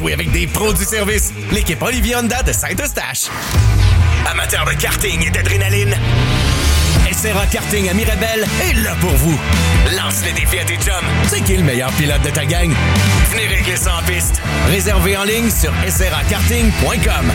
Oui, avec des pros du service, l'équipe Olivier Honda de Saint-Eustache. Amateurs de karting et d'adrénaline, SRA Karting à Mirabel est là pour vous. Lance le défi à tes chums. C'est qui le meilleur pilote de ta gang? Venez régler ça en piste. Réservez en ligne sur srakarting.com.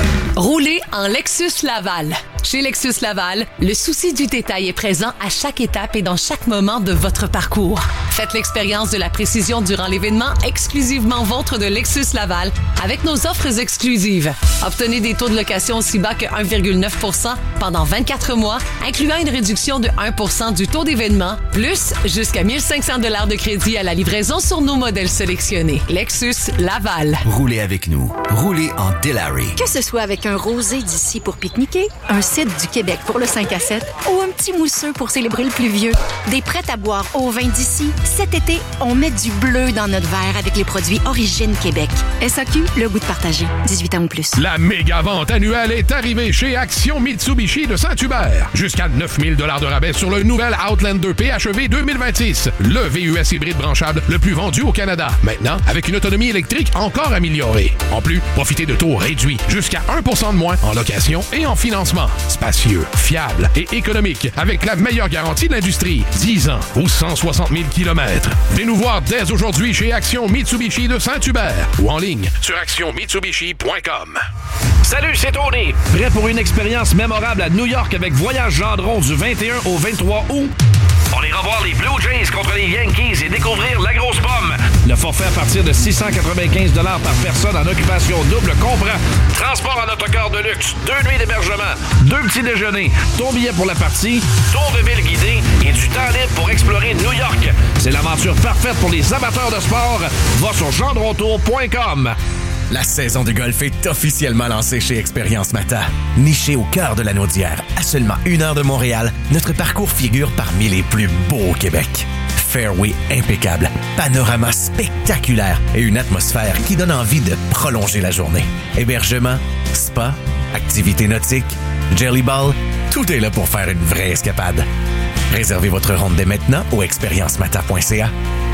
Roulez en Lexus Laval. Chez Lexus Laval, le souci du détail est présent à chaque étape et dans chaque moment de votre parcours. Faites l'expérience de la précision durant l'événement exclusivement vôtre de Lexus Laval avec nos offres exclusives. Obtenez des taux de location aussi bas que 1,9% pendant 24 mois, incluant une réduction de 1% du taux d'événement, plus jusqu'à 1 500 $ de crédit à la livraison sur nos modèles sélectionnés. Lexus Laval. Roulez avec nous. Roulez en Dilawri. Que ce soit avec un rosé d'ici pour pique-niquer, un cidre du Québec pour le 5 à 7 ou un petit mousseux pour célébrer le plus vieux, des prêts à boire au vin d'ici, cet été, on met du bleu dans notre verre avec les produits Origine Québec. SAQ, le goût de partager. 18 ans ou plus. La méga vente annuelle est arrivée chez Action Mitsubishi de Saint-Hubert. Jusqu'à 9 000 $ de rabais sur le nouvel Outlander PHEV 2026. Le VUS hybride branchable le plus vendu au Canada. Maintenant, avec une autonomie électrique encore améliorée. En plus, profitez de taux réduits. Jusqu'à 1% de moins en location et en financement. Spacieux, fiable et économique avec la meilleure garantie de l'industrie. 10 ans ou 160 000 km. Venez nous voir dès aujourd'hui chez Action Mitsubishi de Saint-Hubert ou en ligne sur actionmitsubishi.com. Salut, c'est Tony. Prêt pour une expérience mémorable à New York avec Voyage Gendron du 21 au 23 août? On ira voir les Blue Jays contre les Yankees et découvrir la grosse pomme. Le forfait à partir de 695 $ par personne en occupation double comprend transport en autocar de luxe, 2 nuits d'hébergement, 2 petits déjeuners, ton billet pour la partie, tour de ville guidé et du temps libre pour explorer New York. C'est l'aventure parfaite pour les amateurs de sport. Va sur gendrontour.com. La saison de golf est officiellement lancée chez Expérience Mata. Niché au cœur de la Naudière, à seulement 1 heure de Montréal, notre parcours figure parmi les plus beaux au Québec. Fairway impeccable, panorama spectaculaire et une atmosphère qui donne envie de prolonger la journée. Hébergement, spa, activités nautiques, jelly ball, tout est là pour faire une vraie escapade. Réservez votre ronde dès maintenant au expériencemata.ca.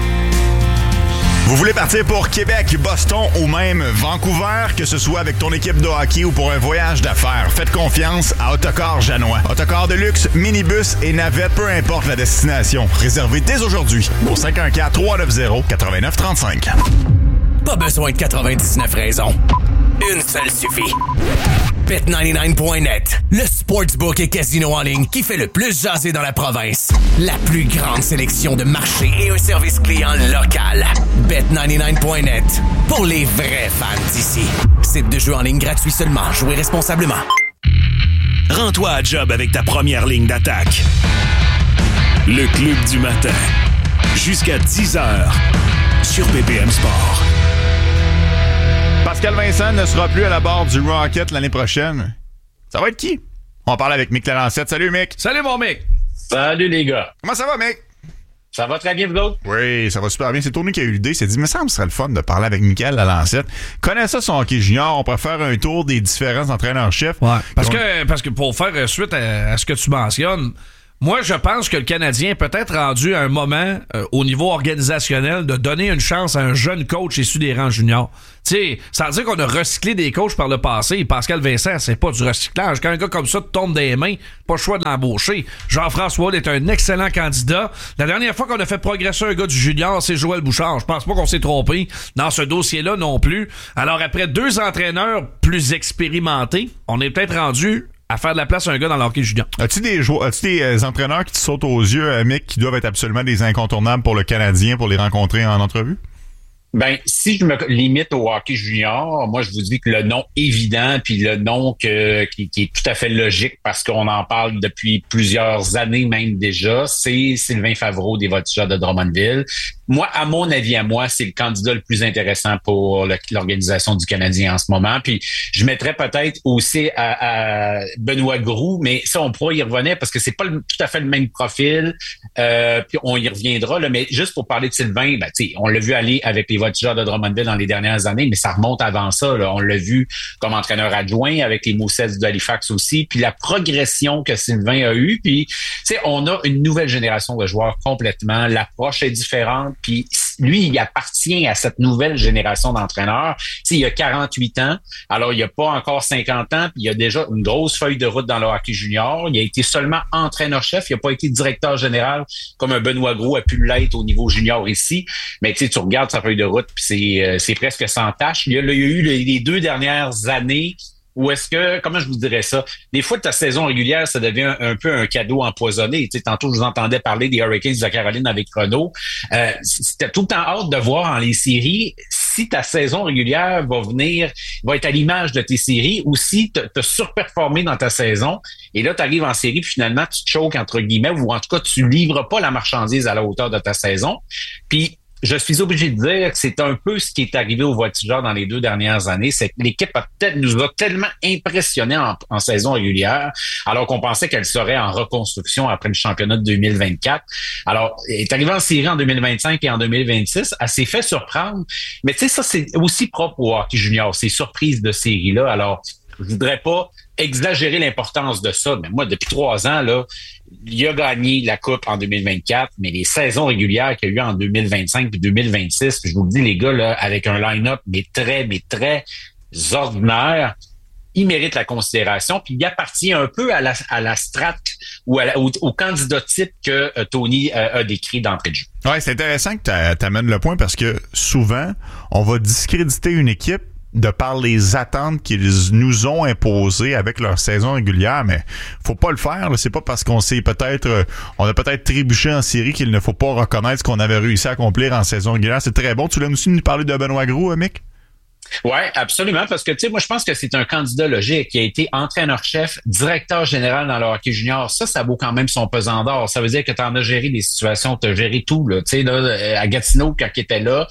Vous voulez partir pour Québec, Boston ou même Vancouver, que ce soit avec ton équipe de hockey ou pour un voyage d'affaires, faites confiance à Autocar Janois. Autocar de luxe, minibus et navette, peu importe la destination. Réservez dès aujourd'hui au 514-390-8935. Pas besoin de 99 raisons. Une seule suffit. Bet99.net, le sportsbook et casino en ligne qui fait le plus jaser dans la province. La plus grande sélection de marchés et un service client local. Bet99.net, pour les vrais fans d'ici. Site de jeu en ligne gratuit seulement. Jouez responsablement. Rends-toi à job avec ta première ligne d'attaque. Le Club du matin. Jusqu'à 10h sur BPM Sport. Pascal Vincent ne sera plus à la barre du Rocket l'année prochaine. Ça va être qui? On parle avec Mick Larancette. Salut, Mick. Salut, mon Mick. Salut, les gars. Comment ça va, Mick? Ça va très bien, vous autres? Oui, ça va super bien. C'est Tony qui a eu l'idée. Il s'est dit, mais ça me serait le fun de parler avec Michael Lalancette. Connais ça, son hockey junior. On pourrait faire un tour des différents entraîneurs-chefs. Ouais. Parce que pour faire suite à ce que tu mentionnes, moi, je pense que le Canadien est peut-être rendu à un moment, au niveau organisationnel, de donner une chance à un jeune coach issu des rangs juniors. Tu sais, sans dire qu'on a recyclé des coachs par le passé, Pascal Vincent, c'est pas du recyclage. Quand un gars comme ça te tombe des mains, pas le choix de l'embaucher. Jean-François Houle est un excellent candidat. La dernière fois qu'on a fait progresser un gars du junior, c'est Joël Bouchard. Je pense pas qu'on s'est trompé dans ce dossier-là non plus. Alors, après 2 entraîneurs plus expérimentés, on est peut-être rendu à faire de la place à un gars dans l'hockey junior. As-tu des entraîneurs qui te sautent aux yeux, Mick, qui doivent être absolument des incontournables pour le Canadien, pour les rencontrer en entrevue? Ben, si je me limite au hockey junior, moi, je vous dis que le nom évident, puis le nom qui est tout à fait logique parce qu'on en parle depuis plusieurs années même déjà, c'est Sylvain Favreau des Voltigeurs de Drummondville. Moi, à mon avis, c'est le candidat le plus intéressant pour l'organisation du Canadien en ce moment. Puis, je mettrais peut-être aussi à Benoît Groulx, mais ça, on pourra y revenir parce que c'est pas tout à fait le même profil. Puis, on y reviendra, là. Mais juste pour parler de Sylvain, ben, tu sais, on l'a vu aller avec les Voltigeurs de Drummondville dans les dernières années, mais ça remonte avant ça, là. On l'a vu comme entraîneur adjoint avec les Moussets d'Halifax aussi. Puis, la progression que Sylvain a eue. Puis, tu sais, on a une nouvelle génération de joueurs complètement. L'approche est différente. exemple. Puis lui, il appartient à cette nouvelle génération d'entraîneurs. Tu sais, il a 48 ans, alors il a pas encore 50 ans, puis il a déjà une grosse feuille de route dans le hockey junior. Il a été seulement entraîneur-chef, il a pas été directeur général comme un Benoît Gros a pu l'être au niveau junior ici. Mais tu sais, tu regardes sa feuille de route, puis c'est presque sans tâche. Il y a eu les 2 dernières années. Ou est-ce que, comment je vous dirais ça, des fois ta saison régulière, ça devient un peu un cadeau empoisonné. Tu sais, tantôt, je vous entendais parler des Hurricanes de Caroline avec Renaud. C'était tout le temps hâte de voir en les séries si ta saison régulière va être à l'image de tes séries ou si t'as surperformé dans ta saison. Et là, tu arrives en série, puis finalement, tu te choques, entre guillemets, ou en tout cas, tu livres pas la marchandise à la hauteur de ta saison. Puis, je suis obligé de dire que c'est un peu ce qui est arrivé aux Voltigeurs dans les 2 dernières années. C'est que l'équipe nous a tellement impressionnés en saison régulière, alors qu'on pensait qu'elle serait en reconstruction après le championnat de 2024. Alors, elle est arrivée en série en 2025 et en 2026. Elle s'est fait surprendre. Mais tu sais, ça, c'est aussi propre au hockey junior, ces surprises de série-là. Alors, je voudrais pas exagérer l'importance de ça, mais moi, depuis 3 ans, là, il a gagné la Coupe en 2024, mais les saisons régulières qu'il y a eu en 2025 et 2026, je vous le dis, les gars, là, avec un line-up mais très ordinaire, il mérite la considération, puis il appartient un peu à la strate ou au candidat type que Tony a décrit d'entrée de jeu. Ouais, c'est intéressant que tu amènes le point parce que souvent, on va discréditer une équipe de par les attentes qu'ils nous ont imposées avec leur saison régulière, mais faut pas le faire. Là. C'est pas parce qu'on on a peut-être trébuché en série qu'il ne faut pas reconnaître ce qu'on avait réussi à accomplir en saison régulière. C'est très bon. Tu l'as aussi nous parler de Benoît Gros, Mick? Ouais, absolument, parce que tu sais, moi je pense que c'est un candidat logique qui a été entraîneur-chef, directeur général dans le hockey junior. Ça vaut quand même son pesant d'or. Ça veut dire que tu en as géré des situations, tu as géré tout là. Tu sais là, à Gatineau quand il était là,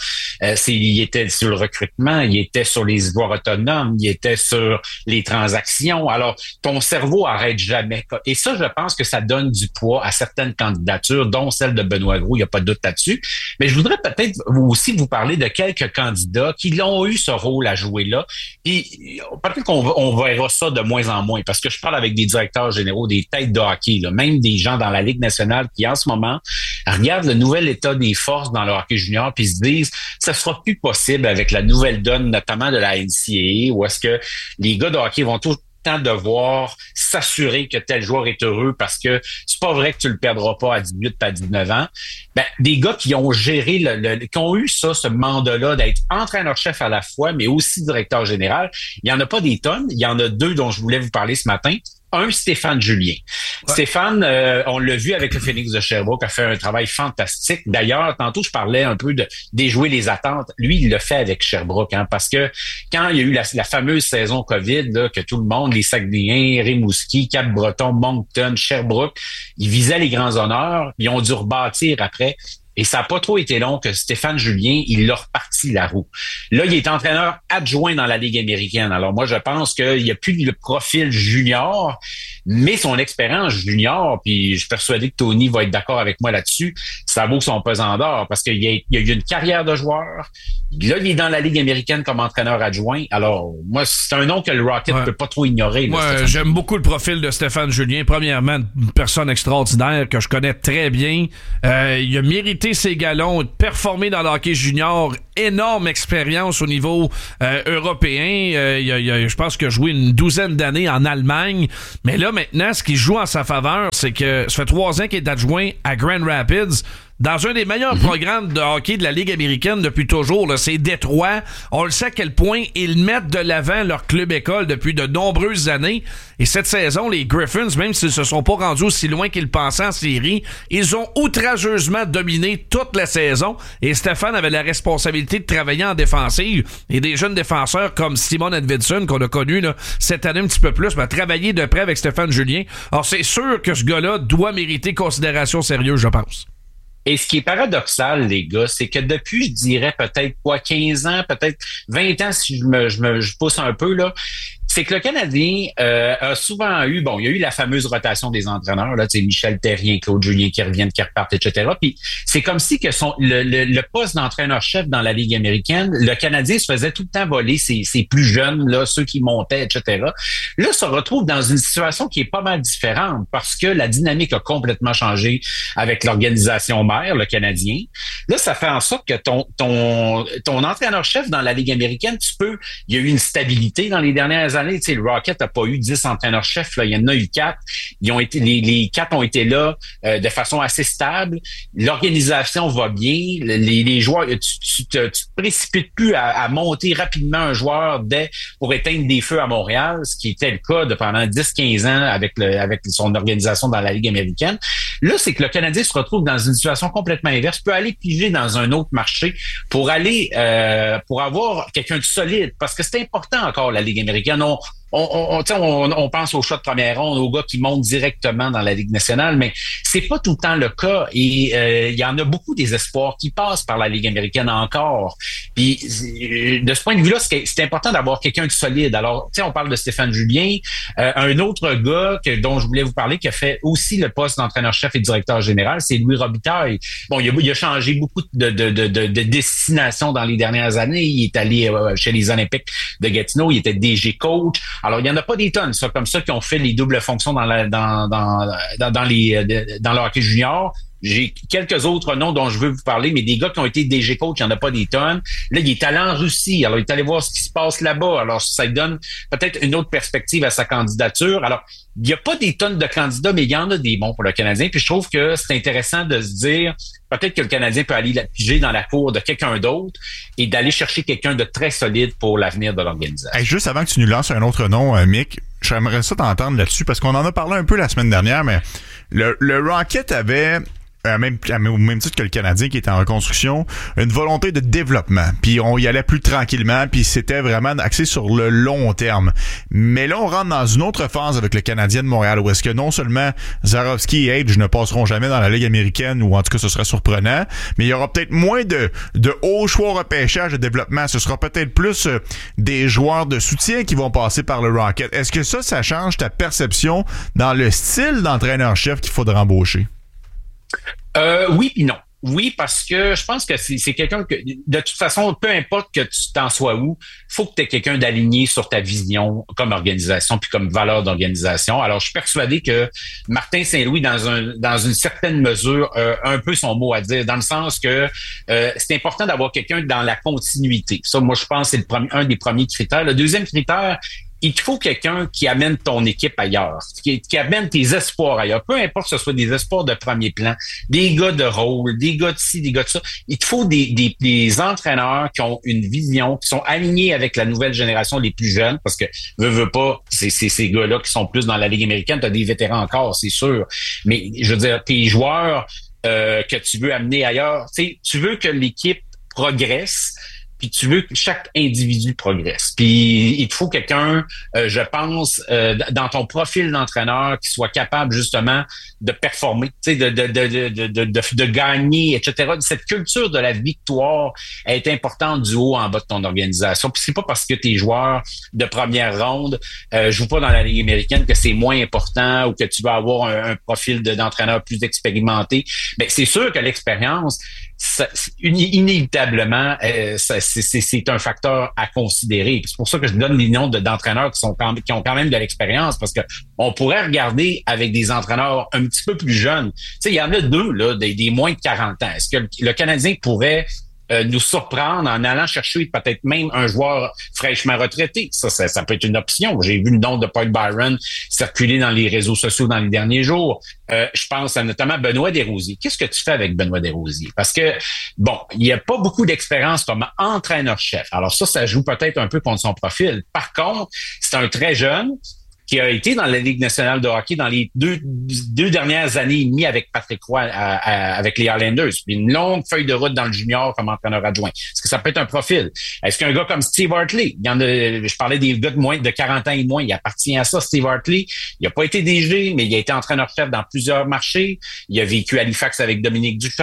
il était sur le recrutement, il était sur les ivoires autonomes, il était sur les transactions. Alors ton cerveau arrête jamais. Et ça, je pense que ça donne du poids à certaines candidatures, dont celle de Benoît Gros. Il y a pas de doute là-dessus. Mais je voudrais peut-être aussi vous parler de quelques candidats qui l'ont eu ce rôle à jouer là. Puis peut-être qu'on verra ça de moins en moins parce que je parle avec des directeurs généraux, des têtes de hockey, là, même des gens dans la Ligue nationale qui en ce moment regardent le nouvel état des forces dans le hockey junior puis se disent ça sera plus possible avec la nouvelle donne notamment de la NCAA où est-ce que les gars de hockey vont tout temps devoir s'assurer que tel joueur est heureux parce que c'est pas vrai que tu le perdras pas à 18 à 19 ans. Ben, des gars qui ont géré qui ont eu ce mandat-là d'être entraîneur-chef à la fois, mais aussi directeur général. Il y en a pas des tonnes. Il y en a 2 dont je voulais vous parler ce matin. Un, Stéphane Julien. Ouais. Stéphane, on l'a vu avec le Phoenix de Sherbrooke, a fait un travail fantastique. D'ailleurs, tantôt, je parlais un peu de déjouer les attentes. Lui, il l'a fait avec Sherbrooke, parce que quand il y a eu la fameuse saison COVID, là, que tout le monde, les Saguenayens, Rimouski, Cap-Breton, Moncton, Sherbrooke, ils visaient les grands honneurs, ils ont dû rebâtir après. Et ça n'a pas trop été long que Stéphane Julien, il l'a reparti la roue. Là, il est entraîneur adjoint dans la Ligue américaine. Alors moi, je pense qu'il n'y a plus le profil junior, mais son expérience junior, puis je suis persuadé que Tony va être d'accord avec moi là-dessus, ça vaut son pesant d'or parce qu'il y a eu une carrière de joueur. Là, il est dans la Ligue américaine comme entraîneur adjoint. Alors, moi, c'est un nom que le Rocket ne peut pas trop ignorer. Moi, j'aime beaucoup le profil de Stéphane Julien. Premièrement, une personne extraordinaire que je connais très bien. Il a mérité ses galons, performé dans le hockey junior, énorme expérience au niveau européen. Je pense qu'il a joué une 12aine d'années en Allemagne. Mais là, maintenant, ce qui joue en sa faveur, c'est que ça fait 3 ans qu'il est adjoint à Grand Rapids. Dans un des meilleurs programmes de hockey de la Ligue américaine depuis toujours, là, c'est Détroit. On le sait à quel point ils mettent de l'avant leur club-école depuis de nombreuses années. Et cette saison, les Griffins, même s'ils se sont pas rendus aussi loin qu'ils pensaient en série, ils ont outrageusement dominé toute la saison. Et Stéphane avait la responsabilité de travailler en défensive. Et des jeunes défenseurs comme Simon Edvidson, qu'on a connu là, cette année un petit peu plus, travailler de près avec Stéphane Julien. Alors c'est sûr que ce gars-là doit mériter considération sérieuse, je pense. Et ce qui est paradoxal, les gars, c'est que depuis, je dirais peut-être 15 ans, peut-être 20 ans, si je pousse un peu, là, c'est que le Canadien a souvent eu, il y a eu la fameuse rotation des entraîneurs, là, tu sais, Michel Therrien, Claude Julien qui reviennent, qui repartent, etc. Puis c'est comme si que le poste d'entraîneur-chef dans la Ligue américaine, le Canadien se faisait tout le temps voler ses plus jeunes, là, ceux qui montaient, etc. Là, se retrouve dans une situation qui est pas mal différente parce que la dynamique a complètement changé avec l'organisation mère, le Canadien. Là, ça fait en sorte que ton entraîneur-chef dans la Ligue américaine, il y a eu une stabilité dans les dernières années. Tu sais, le Rocket n'a pas eu 10 entraîneurs-chefs, là, il y en a eu 4. Les 4 ont été là de façon assez stable. L'organisation va bien. Les joueurs, tu te précipites plus à monter rapidement un joueur pour éteindre des feux à Montréal, ce qui était le cas pendant 10-15 ans avec son organisation dans la Ligue américaine. Là, c'est que le Canadien se retrouve dans une situation complètement inverse, peut aller piger dans un autre marché pour avoir quelqu'un de solide, parce que c'est important encore la Ligue américaine. On pense aux choix de première ronde, aux gars qui montent directement dans la Ligue nationale, mais c'est pas tout le temps le cas. Et il y en a beaucoup des espoirs qui passent par la Ligue américaine encore. Puis de ce point de vue-là, c'est important d'avoir quelqu'un de solide. Alors, on parle de Stéphane Julien, un autre gars dont je voulais vous parler, qui a fait aussi le poste d'entraîneur-chef et directeur général, c'est Louis Robitaille. Bon, il a changé beaucoup de destination dans les dernières années. Il est allé chez les Olympiques de Gatineau, il était DG coach. Alors, il n'y en a pas des tonnes, ça, comme ça, qui ont fait les doubles fonctions dans le hockey junior. J'ai quelques autres noms dont je veux vous parler, mais des gars qui ont été DG coach, il n'y en a pas des tonnes. Là, il est allé en Russie. Alors, il est allé voir ce qui se passe là-bas. Alors, ça lui donne peut-être une autre perspective à sa candidature. Alors, il n'y a pas des tonnes de candidats, mais il y en a des bons pour le Canadien. Puis je trouve que c'est intéressant de se dire, peut-être que le Canadien peut aller la piger dans la cour de quelqu'un d'autre et d'aller chercher quelqu'un de très solide pour l'avenir de l'organisation. Hey, juste avant que tu nous lances un autre nom, Mick, j'aimerais ça t'entendre là-dessus, parce qu'on en a parlé un peu la semaine dernière, mais le Rocket avait... au même titre que le Canadien qui était en reconstruction, une volonté de développement. Puis on y allait plus tranquillement, puis c'était vraiment axé sur le long terme. Mais là, on rentre dans une autre phase avec le Canadien de Montréal, où est-ce que non seulement Zarovski et Age ne passeront jamais dans la Ligue américaine, ou en tout cas ce serait surprenant, mais il y aura peut-être moins de hauts choix au repêchage de développement. Ce sera peut-être plus des joueurs de soutien qui vont passer par le Rocket. Est-ce que ça change ta perception dans le style d'entraîneur-chef qu'il faudra embaucher? Oui puis non. Oui, parce que je pense que c'est quelqu'un que, de toute façon, peu importe que tu t'en sois où, faut que tu aies quelqu'un d'aligné sur ta vision comme organisation puis comme valeur d'organisation. Alors, je suis persuadé que Martin Saint-Louis, dans une certaine mesure, un peu son mot à dire, dans le sens que c'est important d'avoir quelqu'un dans la continuité. Ça, moi, je pense que c'est un des premiers critères. Le deuxième critère, il te faut quelqu'un qui amène ton équipe ailleurs, qui amène tes espoirs ailleurs. Peu importe que ce soit des espoirs de premier plan, des gars de rôle, des gars de ci, des gars de ça. Il te faut des entraîneurs qui ont une vision, qui sont alignés avec la nouvelle génération, les plus jeunes, parce que veux pas, c'est ces gars-là qui sont plus dans la Ligue américaine. Tu as des vétérans encore, c'est sûr. Mais je veux dire, tes joueurs que tu veux amener ailleurs, tu veux que l'équipe progresse, puis tu veux que chaque individu progresse. Puis il te faut quelqu'un, je pense, dans ton profil d'entraîneur qui soit capable justement de performer, tu sais, de gagner, etc. Cette culture de la victoire est importante du haut en bas de ton organisation. Puis c'est pas parce que tes joueurs de première ronde jouent pas dans la Ligue américaine que c'est moins important ou que tu vas avoir un profil d'entraîneur plus expérimenté. Mais c'est sûr que l'expérience, inévitablement, c'est un facteur à considérer. C'est pour ça que je donne les noms d'entraîneurs qui ont quand même de l'expérience, parce que on pourrait regarder avec des entraîneurs un petit peu plus jeunes. Tu sais, il y en a deux, là, des moins de 40 ans. Est-ce que le Canadien pourrait nous surprendre en allant chercher peut-être même un joueur fraîchement retraité? Ça peut être une option. J'ai vu le nom de Paul Byron circuler dans les réseaux sociaux dans les derniers jours. Je pense à notamment Benoît Desrosiers. Qu'est-ce que tu fais avec Benoît Desrosiers? Parce que, bon, il n'y a pas beaucoup d'expérience comme entraîneur-chef. Alors ça joue peut-être un peu contre son profil. Par contre, c'est un très jeune qui a été dans la Ligue nationale de hockey dans les deux dernières années et demie avec Patrick Roy avec les Highlanders. Puis une longue feuille de route dans le junior comme entraîneur adjoint. Est-ce que ça peut être un profil? Est-ce qu'un gars comme Steve Hartley, je parlais des gars de moins de 40 ans et moins, il appartient à ça, Steve Hartley. Il n'a pas été DG, mais il a été entraîneur-chef dans plusieurs marchés. Il a vécu Halifax avec Dominique Duchamp.